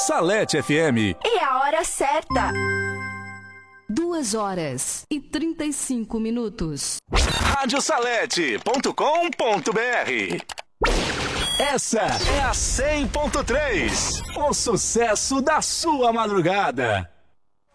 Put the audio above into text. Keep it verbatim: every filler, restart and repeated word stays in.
Salete F M. E a hora certa. Duas horas e trinta e cinco minutos. rádio salete ponto com ponto br. Essa é a cem ponto três. O sucesso da sua madrugada.